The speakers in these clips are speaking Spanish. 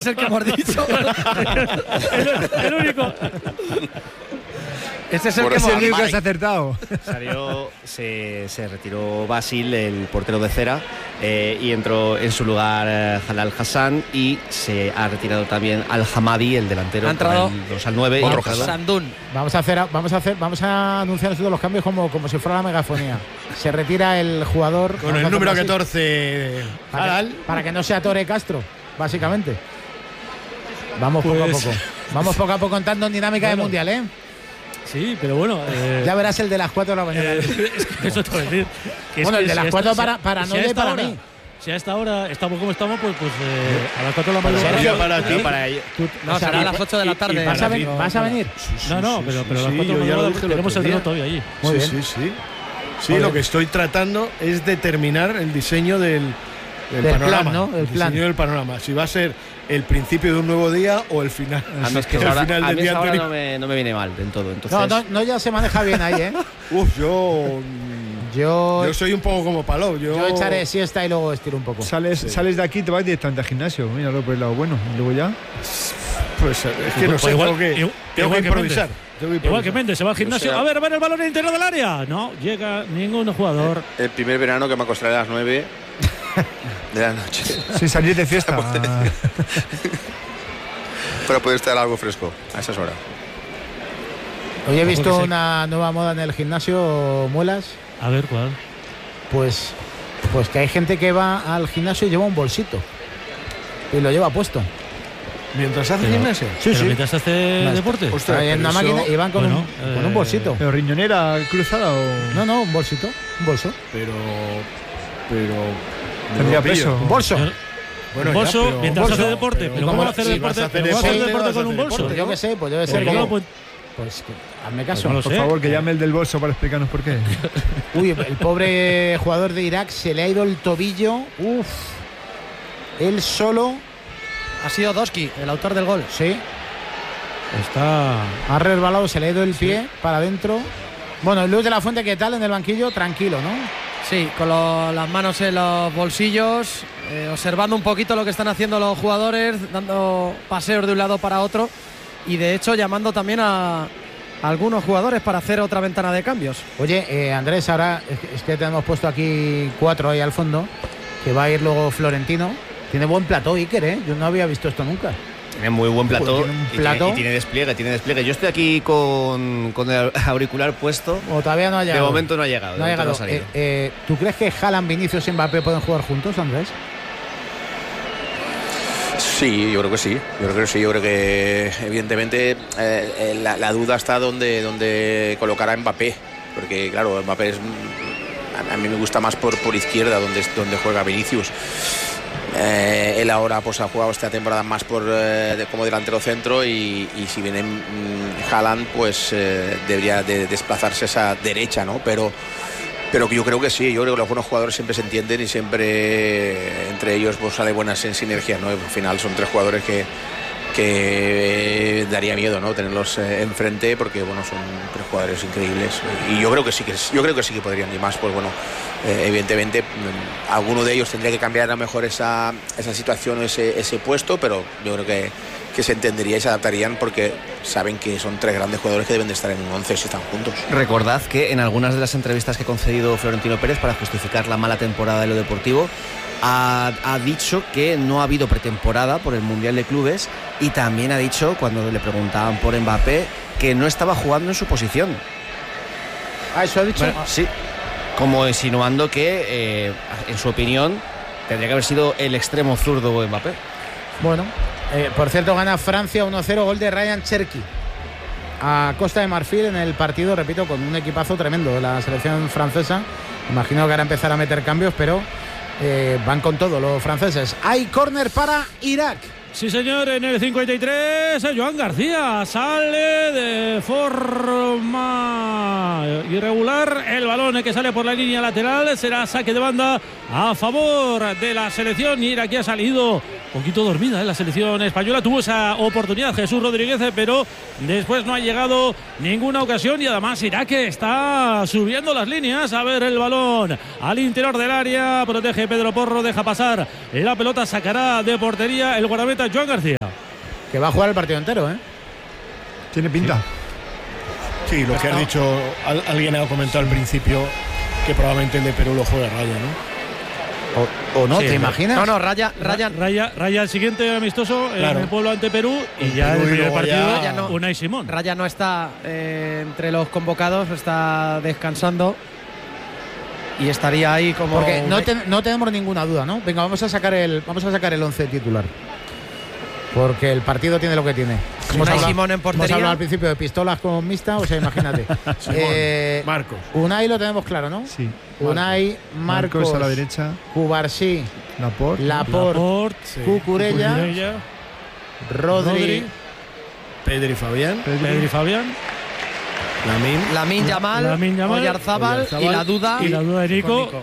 el que hemos dicho. el único. Este es el que has acertado. Se retiró Basil, el portero de Cera, y entró en su lugar Jalal Hassan, y se ha retirado también Al Hamadi, el delantero. Ha entrado 2 al 9. Sandún. Vamos a anunciar nosotros los cambios como si fuera la megafonía. Se retira el jugador con el número 14 para que no se atore Castro, básicamente. Vamos poco a poco. Vamos poco a poco entrando en dinámica de mundial, ¿eh? Sí, pero bueno. Ya verás el de las 4 de la mañana. Es que eso te voy a decir. El de las 4 para no y para mí. Si a esta hora estamos como estamos, pues a las 4 de la mañana. Sergio, para ti. No, será a las 8 de la tarde. ¿Vas a venir? No, pero a las 4 de la mañana tenemos el reloj todavía allí. Sí, lo que estoy tratando es determinar el diseño del panorama. Plan, ¿no? El diseño del panorama. Si va a ser el principio de un nuevo día o el final. A mí ahora no me viene mal del todo. Entonces... No, ya se maneja bien ahí, ¿eh? Yo soy un poco como Palop. Yo echaré siesta y luego estiro un poco. Sales de aquí y te vas directamente al gimnasio. Míralo por el lado bueno. Y luego ya. Pues es que no sé, tengo que improvisar. Igual que Méndez se va al gimnasio. A ver el balón en el interior del área. No llega ningún jugador. El primer verano que me acostaré a las 9 de la noche. Sin salir de fiesta. Para poder estar algo fresco a esas horas. Hoy he visto una nueva moda en el gimnasio, Muelas. A ver, ¿cuál? Pues que hay gente que va al gimnasio y lleva un bolsito. Y lo lleva puesto. ¿Mientras hace gimnasio? Sí. ¿Mientras hace deporte? Ostras, hay una máquina y van con un bolsito. ¿Pero riñonera cruzada o...? No, un bolsito. Un bolso. Pero tendría peso. Un bolso. Bueno, un bolso mientras hace deporte. ¿Pero cómo va a hacer deporte con un bolso? Yo qué sé, pues debe ser que... Pues hazme caso. Por favor, que llame el del bolso para explicarnos por qué. Uy, el pobre jugador de Irak se le ha ido el tobillo. Él solo. Ha sido Doski, el autor del gol. Sí. Ha resbalado, se le ha ido el pie para adentro. Bueno, Luis de la Fuente, ¿qué tal en el banquillo? Tranquilo, ¿no? Sí, con las manos en los bolsillos, observando un poquito lo que están haciendo los jugadores, dando paseos de un lado para otro. Y de hecho llamando también a algunos jugadores para hacer otra ventana de cambios. Oye, Andrés, ahora es que te hemos puesto aquí 4 ahí al fondo, que va a ir luego Florentino. Tiene buen plató, Iker, ¿eh? Yo no había visto esto nunca. Tiene muy buen plató, y tiene despliegue. Yo estoy aquí con el auricular puesto. O todavía no ha llegado. De momento no ha llegado. No ha llegado. ¿Tú crees que Haaland, Vinicius y Mbappé pueden jugar juntos, Andrés? Sí, yo creo que sí. Yo creo que evidentemente la duda está donde colocar a Mbappé, porque claro, Mbappé a mí me gusta más por izquierda, donde juega Vinicius. Él ahora pues ha jugado esta temporada más como delantero centro y si viene Haaland pues debería de desplazarse a esa derecha, ¿no? Pero yo creo que sí, yo creo que los buenos jugadores siempre se entienden y siempre entre ellos pues sale buenas en sinergia, ¿no? Al final son 3 jugadores que daría miedo, ¿no? Tenerlos enfrente, porque bueno, son 3 jugadores increíbles y yo creo que sí que podrían, y más pues bueno, evidentemente alguno de ellos tendría que cambiar a lo mejor esa situación o ese puesto, pero yo creo que se entendería y se adaptarían, porque saben que son 3 grandes jugadores que deben de estar en un 11 si están juntos. Recordad que en algunas de las entrevistas que ha concedido Florentino Pérez para justificar la mala temporada de lo deportivo, ha dicho que no ha habido pretemporada por el Mundial de Clubes, y también ha dicho, cuando le preguntaban por Mbappé, que no estaba jugando en su posición. ¿Eso ha dicho? Bueno, sí, como insinuando que, en su opinión, tendría que haber sido el extremo zurdo Mbappé. Bueno, por cierto, gana Francia 1-0, gol de Ryan Cherki a Costa de Marfil en el partido, repito, con un equipazo tremendo de la selección francesa. Imagino que ahora empezar a meter cambios, pero van con todo los franceses. Hay córner para Irak. Sí, señor, en el 53, Joan García sale de forma irregular. El balón que sale por la línea lateral será saque de banda a favor de la selección iraquí. Ha salido un poquito dormida la selección española. Tuvo esa oportunidad Jesús Rodríguez, pero después no ha llegado ninguna ocasión, y además Irak está subiendo las líneas. A ver el balón al interior del área, protege Pedro Porro, deja pasar la pelota, sacará de portería el guardameta Joan García. que va a jugar el partido entero, ¿eh? Tiene pinta. Sí, lo que has dicho, alguien ha comentado al principio que probablemente el de Perú lo juegue Raya, ¿no? ¿O no? Sí, ¿Te imaginas? No, Raya el siguiente amistoso Claro. en el pueblo ante Perú y En ya Perú el y primer luego partido ya Unai Simón. Raya no está entre los convocados, está descansando y estaría ahí como. Porque no tenemos ninguna duda, ¿no? Venga, vamos a sacar el 11 titular. Porque el partido tiene lo que tiene. Unai Simón en Hemos portería. hablado al principio de pistolas con mixta, o sea, imagínate. Marcos. Unai lo tenemos claro, ¿no? Sí. Unai, Marcos a la derecha. Cubarsí, Laporte. Laporte, Sí. Cucurella, Cucurella, Rodri, Pedri y Fabián. Pedri y Fabián, Lamine Yamal, Oyarzábal y la duda. y la duda de Nico. con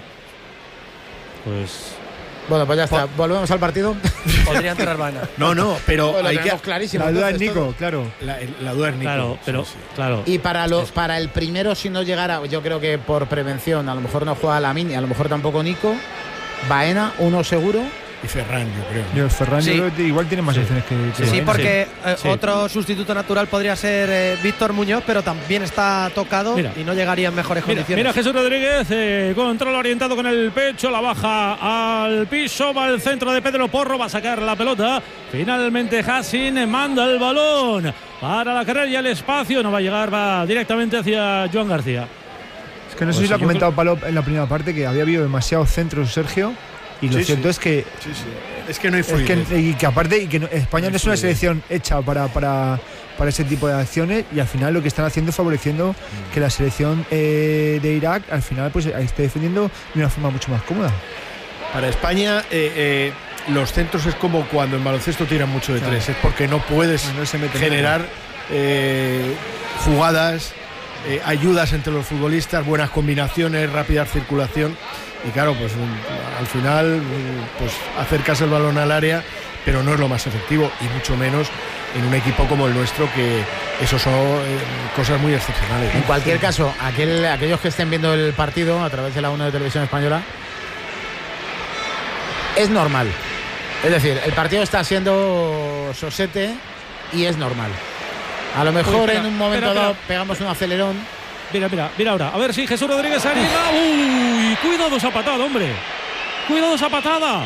Pues Bueno, pues ya está. Volvemos al partido. Podría entrar Baena. No, pero Lo hay que. tenemos clarísimo. La duda es entonces, Nico, todo. claro. La duda es Nico. claro, pero Sí. claro. Y para el primero, si no llegara, yo creo que por prevención, a lo mejor no juega Lamine y a lo mejor tampoco Nico. Baena, uno seguro. Y Ferran, yo creo. Yo, Ferran, Sí. yo creo que igual tiene más opciones que Sí, Baena. porque Sí. otro sustituto natural podría ser Víctor Muñoz, pero también está tocado Mira. y no llegaría en mejores condiciones. Mira Jesús Rodríguez, control orientado con el pecho, la baja al piso, va al centro de Pedro Porro, va a sacar la pelota. Finalmente Hassin manda el balón para la carrera y el espacio, no va a llegar, va directamente hacia Joan García. Es que no sé Pues si lo ha yo comentado Palop en la primera parte, que había habido demasiados centros, Sergio. Y lo Sí, cierto sí. es que Sí. Es que no hay fluidez. España no es una selección hecha para ese tipo de acciones, y al final lo que están haciendo es favoreciendo que la selección de Irak al final pues esté defendiendo de una forma mucho más cómoda. Para España, los centros es como cuando en baloncesto tiran mucho de Claro. tres. Es porque no puedes No se meten generar jugadas, ayudas entre los futbolistas, buenas combinaciones, rápida circulación. Y claro, pues al final pues acercas el balón al área, pero no es lo más efectivo, y mucho menos en un equipo como el nuestro, que eso son cosas muy excepcionales. En cualquier caso, aquellos que estén viendo el partido a través de la 1 de Televisión Española, es normal. Es decir, el partido está siendo sosete y es normal. A lo mejor espera, en un momento espera. dado pegamos un acelerón. Mira ahora, a ver si Jesús Rodríguez se anima. ¡Uy! Cuidado esa patada, hombre. Cuidado esa patada.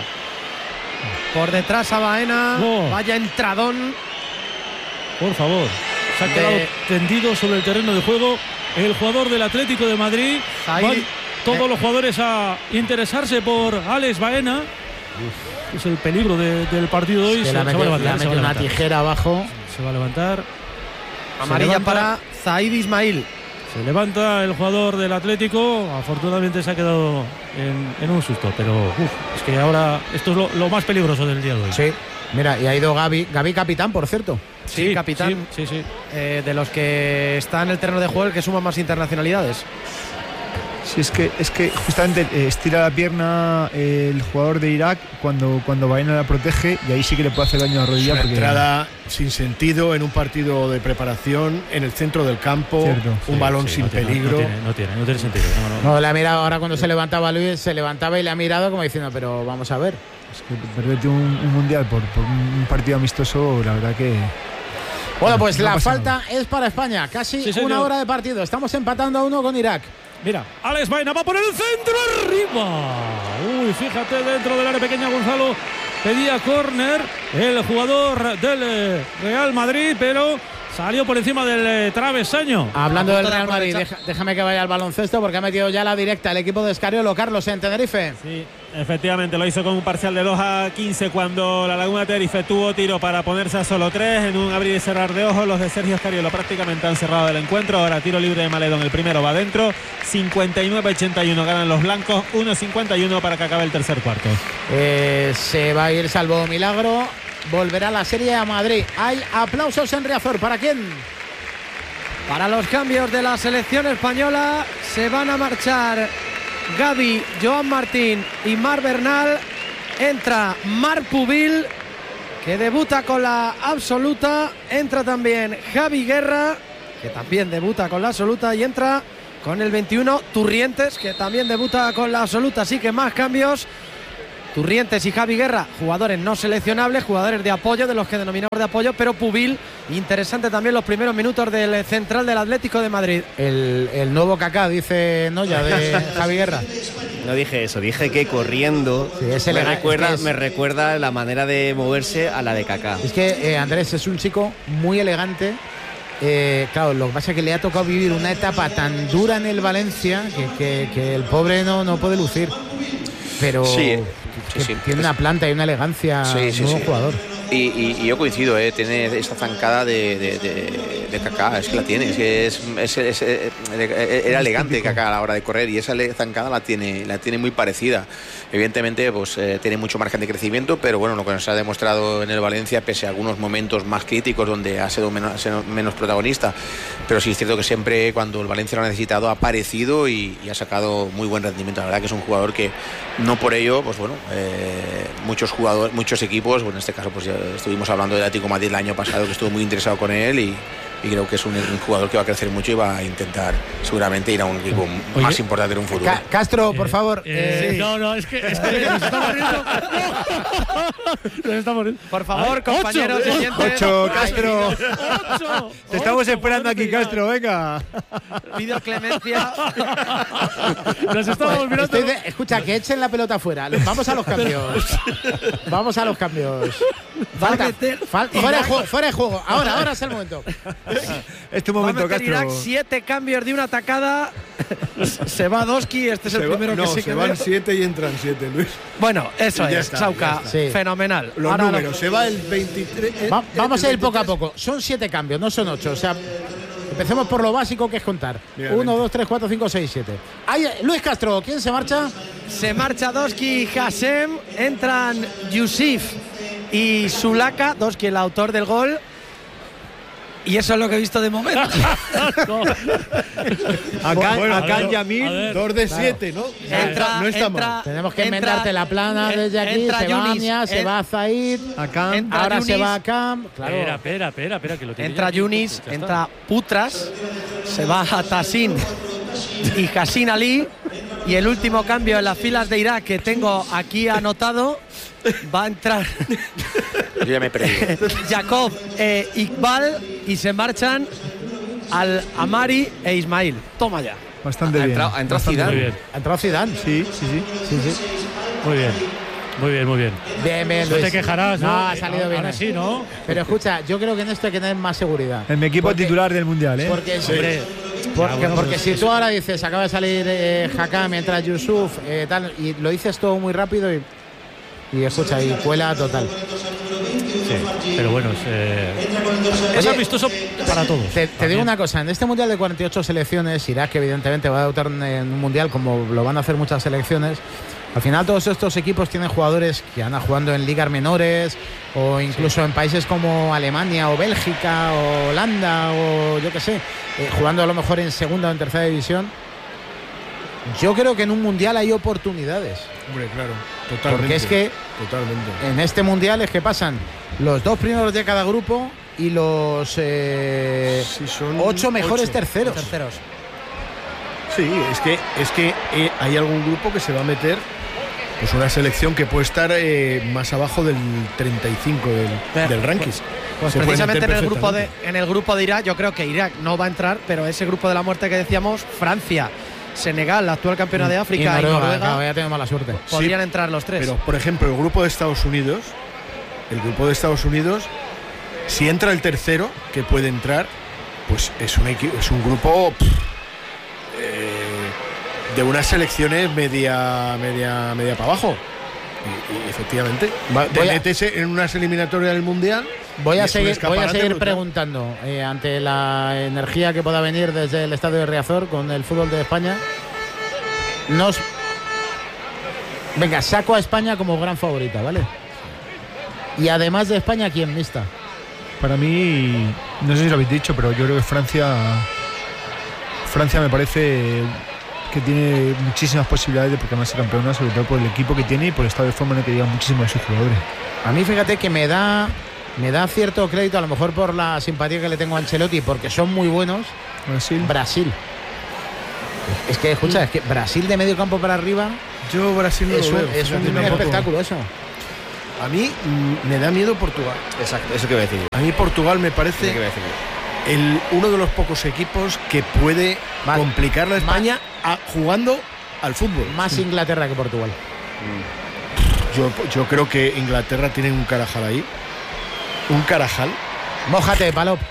Por detrás a Baena, No. vaya entradón. Por favor, se ha De- quedado tendido sobre el terreno de juego el jugador del Atlético de Madrid. Ahí- Van todos los jugadores a interesarse por Alex Baena. Es el peligro del partido de hoy. Que le ha metido una tijera abajo. Se va a levantar. Amarilla levanta. para Zaid Ismail. Se levanta el jugador del Atlético. Afortunadamente se ha quedado en un susto. Pero es que ahora esto es lo más peligroso del día de hoy. Sí. Mira, y ha ido Gaby capitán, por cierto. Sí, capitán. Sí. De los que está en el terreno de juego, el que suma más internacionalidades. Sí, es que justamente estira la pierna el jugador de Irak cuando Baena la protege, y ahí sí que le puede hacer daño a la Es rodilla. una Porque entrada sin sentido en un partido de preparación en el centro del campo, Cierto. un balón sin no tiene- peligro. No tiene sentido. No. No, le ha mirado ahora cuando se levantaba Luis, se levantaba y le ha mirado como diciendo, pero vamos a ver. es que perderte un mundial por un partido amistoso, la verdad que. Bueno, pues no la pasa falta es para España. Casi Sí, señor. una hora de partido. Estamos empatando a 1 con Irak. Mira, Alex Baena va por el centro arriba. Uy, fíjate, dentro del área pequeña Gonzalo pedía córner el jugador del Real Madrid, pero salió por encima del travesaño. Hablando A del punto de Real Madrid, aprovechar. déjame que vaya al baloncesto porque ha metido ya la directa el equipo de Escariolo, Carlos, en Tenerife. Sí, efectivamente, lo hizo con un parcial de 2-15 cuando la Laguna Tenerife tuvo tiro para ponerse a solo 3 en un abrir y cerrar de ojos. Los de Sergio Escariolo prácticamente han cerrado el encuentro. Ahora tiro libre de Maledón, el primero va adentro. 59-81 ganan los blancos, 1-51 para que acabe el tercer cuarto. Se va a ir salvo milagro. Volverá la serie a Madrid. Hay aplausos en Riazor. ¿Para quién? Para los cambios de la selección española se van a marchar Gaby, Joan Martín y Marc Bernal. Entra Marc Pubil, que debuta con la absoluta. Entra también Javi Guerra, que también debuta con la absoluta. Y entra con el 21 Turrientes, que también debuta con la absoluta. Así que más cambios Turrientes y Javi Guerra, jugadores no seleccionables, jugadores de apoyo, de los que denominamos de apoyo, pero Pubil, interesante también los primeros minutos del central del Atlético de Madrid. El nuevo Kaká, dice Noya, de Javi Guerra. No dije eso, dije que corriendo Sí, me recuerda la manera de moverse a la de Kaká. Es que Andrés es un chico muy elegante. Claro, lo que pasa es que le ha tocado vivir una etapa tan dura en el Valencia que el pobre no puede lucir. Pero tiene una planta y una elegancia, nuevo jugador. Y yo coincido, tiene esta zancada de Kaká, es que la tiene, es que era elegante Kaká a la hora de correr y esa zancada la tiene muy parecida. Evidentemente, pues tiene mucho margen de crecimiento, pero bueno, lo que nos ha demostrado en el Valencia, pese a algunos momentos más críticos donde ha sido menos protagonista, pero sí es cierto que siempre cuando el Valencia lo ha necesitado ha aparecido y ha sacado muy buen rendimiento. La verdad que es un jugador que no por ello, pues bueno, muchos equipos, bueno, en este caso pues ya estuvimos hablando del Atlético de Madrid el año pasado, que estuvo muy interesado con él y creo que es un jugador que va a crecer mucho y va a intentar seguramente ir a un equipo más importante en un futuro. Castro, por favor. No, es que nos estamos riendo. Nos estamos riendo. Por favor, compañeros oyentes. 8, Castro. 8. Te estamos esperando aquí, Castro, venga. Pido clemencia. Nos estamos mirando. Escucha, que echen la pelota fuera. Vamos a los cambios. Vamos a los cambios. Fuera de juego. Ahora es el momento. Es tu momento, Castro. Irak 7 cambios de una atacada. Se va Doski, este es el primero que sí que se van 7 y entran 7, Luis. Bueno, eso es, está, Sauca, fenomenal. Los números, se va el 23. Vamos a ir poco a poco. Son 7 cambios, no son 8. O sea, empecemos por lo básico, que es contar. 1, 2, 3, 4, 5, 6, 7. Luis Castro, ¿quién se marcha? Se marcha Doski y Hassem. Entran Yusif y Sulaka. Doski, el autor del gol. Y eso es lo que he visto de momento. Acá Yamil, 2 de 7, ¿no? No está mal. Tenemos que enmendarte la plana desde aquí. Se va Ania, se va Zaid, ahora Yunis, se va a Cam. Claro. Espera, que lo tiene. Entra Yunis, entra Putras, se va a Tassin y Hassin Ali. Y el último cambio en las filas de Irak que tengo aquí anotado, va a entrar Yo ya me he perdido. Jacob Iqbal y se marchan al Amari e Ismail. Toma ya. Bastante bien. Ha entrado Zidane. ¿Ha entrado Zidane? Sí. Muy bien. Bien, No Luis. te quejarás, ¿no? No, ha salido bien. Ahora sí, ¿no? Pero escucha, yo creo que en esto hay que tener más seguridad. En mi equipo titular del Mundial, ¿eh? Porque, Hombre, porque si tú ahora dices, acaba de salir Hakam, entra Yusuf, tal, y lo dices todo muy rápido y escucha, y cuela total. Sí, pero bueno, es amistoso para todos. Te digo una cosa, en este Mundial de 48 selecciones, Irak evidentemente va a debutar en un Mundial como lo van a hacer muchas selecciones. Al final todos estos equipos tienen jugadores que andan jugando en ligas menores o incluso en países como Alemania o Bélgica o Holanda o yo qué sé, jugando a lo mejor en segunda o en tercera división. Yo creo que en un Mundial hay oportunidades. Hombre, claro, totalmente. Porque es que en este Mundial es que pasan los 2 primeros de cada grupo y los 8 mejores terceros. Sí, es que hay algún grupo que se va a meter, pues una selección que puede estar más abajo del 35 del ranking. Pues precisamente en el grupo de Irak, yo creo que Irak no va a entrar, pero ese grupo de la muerte que decíamos, Francia, Senegal, la actual campeona de África, y Noruega ya tengo mala suerte. Podrían entrar los 3. Pero, por ejemplo, el grupo de Estados Unidos, si entra el tercero, que puede entrar, pues es un grupo de unas selecciones media para abajo. Y efectivamente, te metes en unas eliminatorias del Mundial. Voy a seguir preguntando ante la energía que pueda venir desde el estadio de Riazor con el fútbol de España. Venga, saco a España como gran favorita, ¿vale? Y además de España, ¿quién mixta? Para mí, no sé si lo habéis dicho, pero yo creo que Francia me parece que tiene muchísimas posibilidades de proclamarse campeona, sobre todo por el equipo que tiene y por el estado de forma en el que llegan muchísimos de sus jugadores. A mí, fíjate que me da cierto crédito, a lo mejor por la simpatía que le tengo a Ancelotti, porque son muy buenos. Brasil. Es que, escucha, es que Brasil de medio campo para arriba. Yo Brasil no lo veo. Es un espectáculo eso. A mí me da miedo Portugal. Exacto, eso que voy a decir. A mí Portugal me parece uno de los pocos equipos que puede complicarle a España jugando al fútbol. Más Inglaterra que Portugal. Yo creo que Inglaterra tiene un carajal ahí. Un carajal. Mójate, Palop.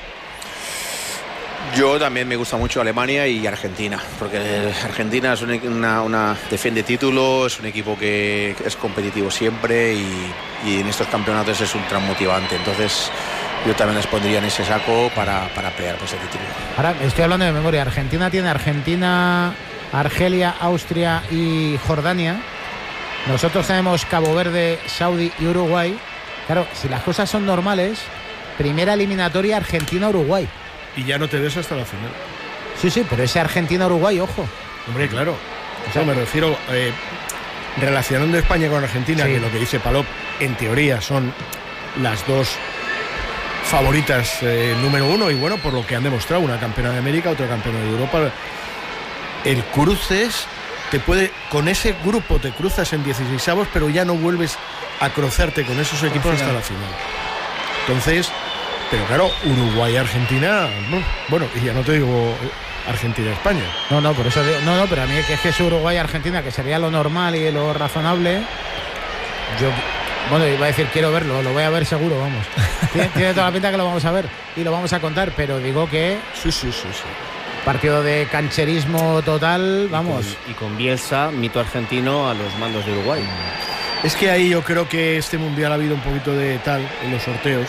Yo también me gusta mucho Alemania y Argentina, porque Argentina es una defiende título, es un equipo que es competitivo siempre y en estos campeonatos es ultra motivante. Entonces yo también les pondría en ese saco para pelear por ese título. Ahora estoy hablando de memoria. Argentina tiene Argelia, Austria y Jordania. Nosotros tenemos Cabo Verde, Saudi y Uruguay. Claro, si las cosas son normales, primera eliminatoria Argentina-Uruguay. Y ya no te ves hasta la final. Sí, pero ese Argentina-Uruguay, ojo. Hombre, claro. O sea, me refiero, relacionando España con Argentina, que lo que dice Palop, en teoría son las dos favoritas número uno, y bueno, por lo que han demostrado, una campeona de América, otra campeona de Europa. El cruces, con ese grupo te cruzas en 16avos, pero ya no vuelves a cruzarte con esos equipos hasta la final. Entonces... Pero claro, Uruguay-Argentina, bueno, y ya no te digo Argentina-España. No, por eso digo, pero a mí es que es Uruguay-Argentina, que sería lo normal y lo razonable. Yo, iba a decir quiero verlo, lo voy a ver seguro, vamos. Tiene toda la pinta que lo vamos a ver y lo vamos a contar, pero digo que... Sí. Partido de cancherismo total, vamos. Y con Bielsa, mito argentino a los mandos de Uruguay. Es que ahí yo creo que este Mundial ha habido un poquito de tal en los sorteos.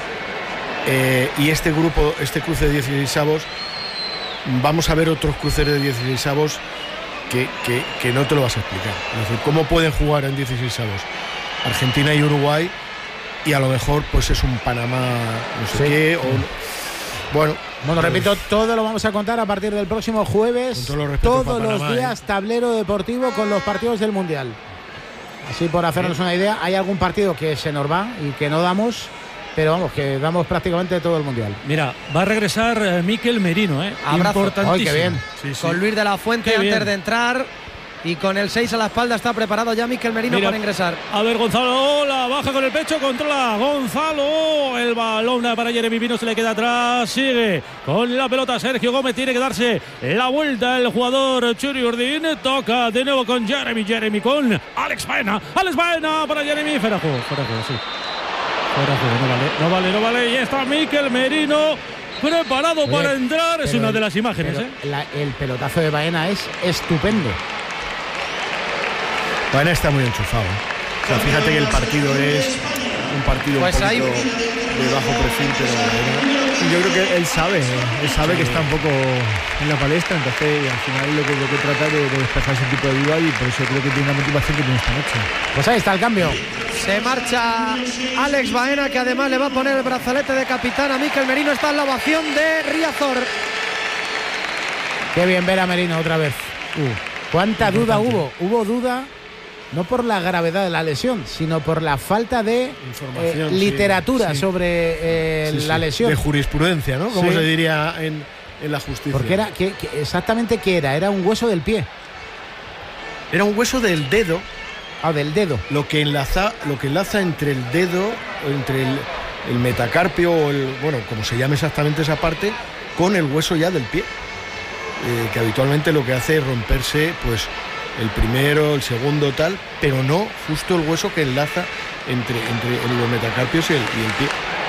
Y este cruce de 16avos, vamos a ver otros cruces de 16avos que no te lo vas a explicar. Es decir, ¿cómo pueden jugar en 16avos Argentina y Uruguay? Y a lo mejor pues es un Panamá no sé qué. Bueno, repito, todo lo vamos a contar a partir del próximo jueves. Todos los días, tablero deportivo con los partidos del Mundial. Así por hacernos una idea, hay algún partido que se nos va y que no damos... Pero vamos, que damos prácticamente todo el Mundial. Mira, va a regresar Mikel Merino, Abrazo. Importantísimo. Ay, qué bien. Sí. Con Luis de la Fuente qué antes bien de entrar. Y con el 6 a la espalda está preparado ya Mikel Merino para ingresar. A ver, Gonzalo, la baja con el pecho, controla Gonzalo. El balón para Jeremy Pino, se le queda atrás. Sigue con la pelota Sergio Gómez, tiene que darse la vuelta el jugador Churi Urdín. Toca de nuevo con Jeremy con Alex Baena. Alex Baena para Jeremy. Fuera juego, sí. No vale. Y está Mikel Merino preparado para entrar. Es una de las imágenes. El pelotazo de Baena es estupendo. Baena está muy enchufado. O sea, fíjate que el partido es un partido pues un poquito de bajo perfil, pero yo creo que él sabe que está un poco en la palestra, entonces al final lo que trata de despejar ese tipo de duda, y por eso creo que tiene una motivación que tiene esta noche. Pues ahí está el cambio. Se marcha Alex Baena, que además le va a poner el brazalete de capitán a Mikel Merino. Está en la ovación de Riazor. Qué bien ver a Merino otra vez. ¿Cuánta duda hubo? Hubo duda no por la gravedad de la lesión, sino por la falta de literatura sobre la lesión. De jurisprudencia, ¿no? Como se diría en la justicia. Porque era exactamente ¿qué era? Era un hueso del pie. Era un hueso del dedo. Del dedo. Lo que enlaza entre el dedo, entre el metacarpio, o como se llame exactamente esa parte, con el hueso ya del pie. Que habitualmente lo que hace es romperse, pues, el primero, el segundo, tal, pero no justo el hueso que enlaza entre los metacarpios y el pie.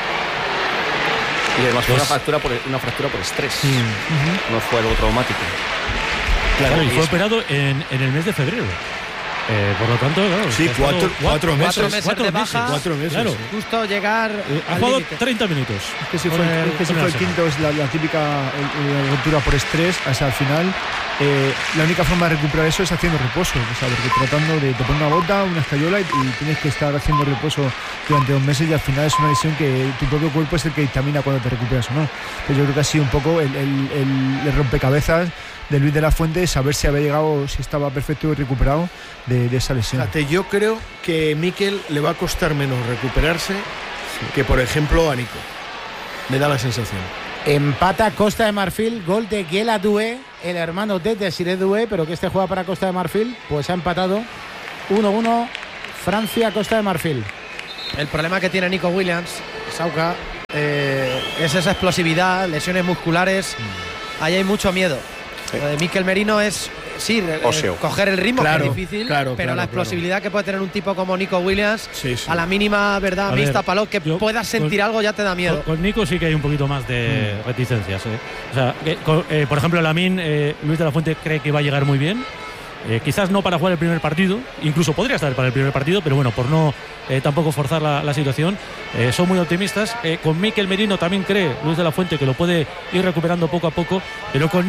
Y además fue una fractura por estrés. No fue algo traumático. Claro, y fue operado en el mes de febrero. Por lo tanto, claro. Sí, 4 meses. 4 meses. 4 meses. Claro. Justo llegar. Ha jugado 30 minutos. Es que si fue el quinto, es la típica ruptura por estrés. O sea, al final, la única forma de recuperar eso es haciendo reposo. O sea, porque tratando de poner una bota, una escayola, y tienes que estar haciendo reposo durante 2 meses, y al final es una lesión que tu propio cuerpo es el que dictamina cuando te recuperas o no. Entonces yo creo que ha sido un poco el rompecabezas de Luis de la Fuente, saber si había llegado, si estaba perfecto y recuperado de esa lesión. Fíjate, yo creo que Mikel le va a costar menos recuperarse que, por ejemplo, a Nico. Me da la sensación. Empata Costa de Marfil, gol de Guela Doué el hermano de Desiré Doué, pero que este juega para Costa de Marfil, pues ha empatado 1-1 Francia-Costa de Marfil. El problema que tiene Nico Williams, Sauca, es esa explosividad, lesiones musculares. Ahí hay mucho miedo. Sí. Lo de Mikel Merino es, sí, coger el ritmo, Claro, que es difícil, claro, pero claro, la explosividad que puede tener un tipo como Nico Williams, Sí, sí. a la mínima, ¿verdad? A ver, Vista, Palop, que yo puedas sentir algo ya te da miedo. Con Nico sí que hay un poquito más de reticencias. O sea, por ejemplo, Lamine, Luis de la Fuente cree que va a llegar muy bien. Quizás no para jugar el primer partido, incluso podría estar para el primer partido, pero bueno, por no tampoco forzar la situación, son muy optimistas. Con Mikel Merino también cree Luis de la Fuente que lo puede ir recuperando poco a poco, pero con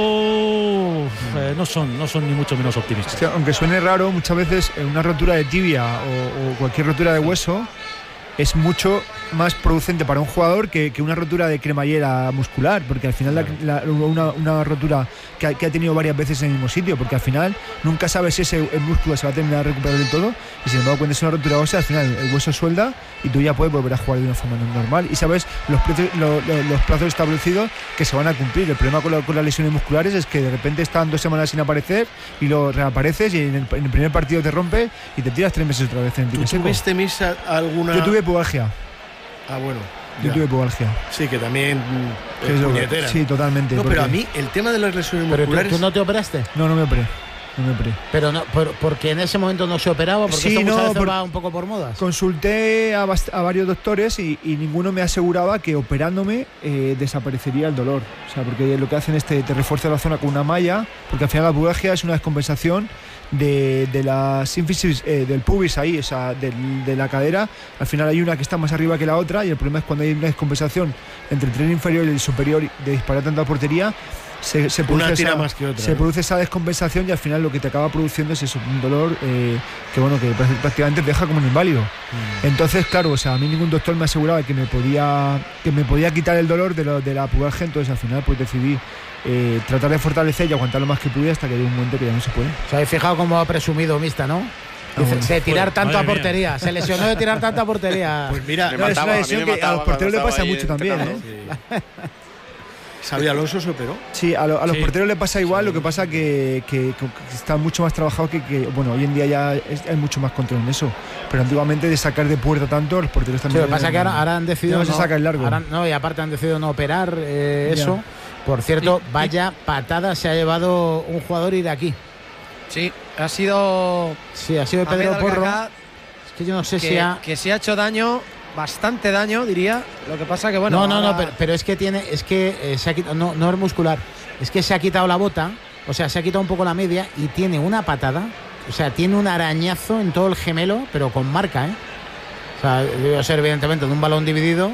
Nico no son ni mucho menos optimistas. Es que, aunque suene raro, muchas veces una rotura de tibia o cualquier rotura de hueso es mucho más producente para un jugador que una rotura de cremallera muscular, porque al final una rotura que ha tenido varias veces en el mismo sitio, porque al final nunca sabes si el músculo se va a terminar de recuperar del todo, y sin embargo cuando es una rotura ósea al final el hueso suelda y tú ya puedes volver a jugar de una forma normal y sabes los plazos establecidos que se van a cumplir. El problema con las lesiones musculares es que de repente están 2 semanas sin aparecer y lo reapareces y en el primer partido te rompe y te tiras 3 meses otra vez en el ¿Tú tuviste, Misa, alguna...? Yo tuve pubalgia. Ah, bueno. Yo tuve pubalgia. Sí, que también Que es lo- puñetera. Sí, totalmente. No, porque- pero a mí el tema de las lesiones Pero musculares... tú no te operaste. No me operé. Pero no, porque en ese momento no se operaba, porque Sí, esto muchas no, veces va un poco por modas. Consulté a varios doctores y ninguno me aseguraba que operándome desaparecería el dolor. O sea, porque lo que hacen es te refuerza la zona con una malla, porque al final la pubalgia es una descompensación de la sínfisis del pubis ahí, o sea, de la cadera. Al final hay una que está más arriba que la otra y el problema es cuando hay una descompensación entre el tren inferior y el superior de disparar tanta portería. Se Una tira más que otra. Se produce esa descompensación y al final lo que te acaba produciendo es eso, un dolor que prácticamente te deja como un inválido. Entonces, claro, o sea, a mí ningún doctor me aseguraba que me podía quitar el dolor de la pubalgia, entonces al final pues decidí tratar de fortalecer y aguantar lo más que pude hasta que llegó un momento que ya no se puede. ¿Os habéis fijado cómo ha presumido Mista, no? Dice, de tirar tanto a portería. Se lesionó de tirar tanto a portería. Pues mira, Me No, es mataba, una a mí lesión me que a mataba los porteros le cuando pasa estaba mucho ahí también, entrenando. Xabi Alonso se operó. Sí, a los Sí. porteros le pasa igual, lo que pasa que está mucho más trabajado que bueno, hoy en día ya hay mucho más control en eso, pero antiguamente de sacar de puerta tanto, los porteros Sí, también... lo que pasa es que ahora han decidido no se saca el largo. No, y aparte han decidido no operar eso. Por cierto, vaya patada se ha llevado un jugador iraquí. Sí, ha sido Sí, ha sido Pedro Ahmed Porro. Al-Gaga, Es que yo no sé si que se ha hecho daño, bastante daño, diría. Lo que pasa que, bueno. no, ahora- pero es que se ha quitado, no es muscular, es que se ha quitado la bota, o sea, se ha quitado un poco la media y tiene una patada, o sea, tiene un arañazo en todo el gemelo, pero con marca, ¿eh? O sea, debe ser evidentemente de un balón dividido,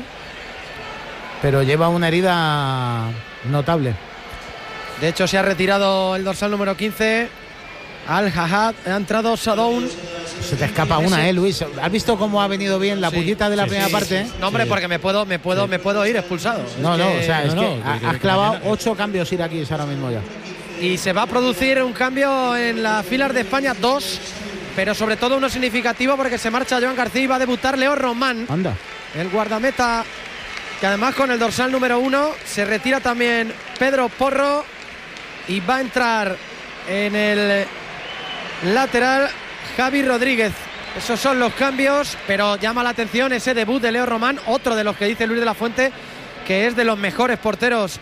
pero lleva una herida notable. De hecho, se ha retirado el dorsal número 15. Al-Hajjad, ha entrado Sadoun. Se te escapa una, Luis. ¿Has visto cómo ha venido bien la Sí, pullita de la sí, primera sí, parte? sí. No, hombre, porque me puedo ir expulsado. No, Es no, que- o sea, es no, que no, has clavado 8 cambios iraquíes ahora mismo ya. Y se va a producir un cambio en las filas de España, 2, pero sobre todo uno significativo porque se marcha Joan García y va a debutar Leo Román, Anda. el guardameta, que además con el dorsal número 1 se retira también Pedro Porro y va a entrar en el lateral Javi Rodríguez. Esos son los cambios, pero llama la atención ese debut de Leo Román, otro de los que dice Luis de la Fuente, que es de los mejores porteros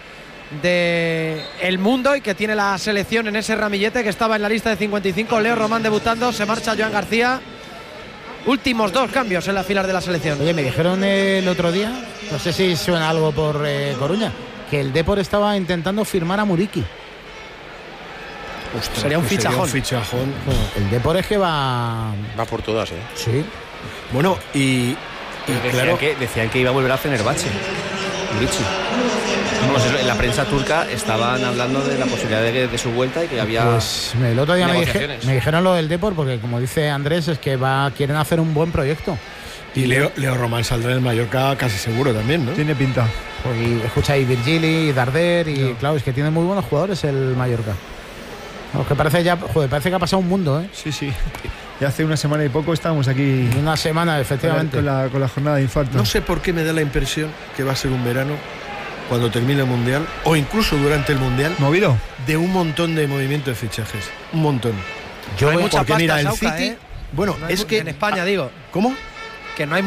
del mundo y que tiene la selección en ese ramillete, que estaba en la lista de 55. Leo Román debutando, se marcha Joan García. Últimos 2 cambios en las filas de la selección. Oye, me dijeron el otro día, no sé si suena algo por Coruña, que el Depor estaba intentando firmar a Muriqui. Ostras, Sería un pues fichajón. un fichajón. El Depor es que va... Va por todas, Sí. Bueno, y claro, Decían que iba a volver a Fenerbahce. Muriqui. Vamos, en la prensa turca estaban hablando de la posibilidad de su vuelta y que había Pues el otro día me negociaciones. dijeron lo del Depor, porque como dice Andrés, es que quieren hacer un buen proyecto. y Leo Román saldrá en el Mallorca casi seguro también, ¿no? Tiene pinta. Pues, y escucha ahí Virgili y Darder y claro, es que tiene muy buenos jugadores el Mallorca. Que parece que ha pasado un mundo, ¿eh? Sí. Y hace una semana y poco estábamos aquí Una semana, efectivamente. con la jornada de infarto. No sé por qué me da la impresión que va a ser un verano cuando termine el Mundial, o incluso durante el Mundial, ¿Movido? de un montón de movimiento de fichajes. Un montón. Hay mucha Porque pasta, mira, el Sauca, City... ¿eh? Bueno, No hay es que... en España, digo, ¿Cómo? que no hay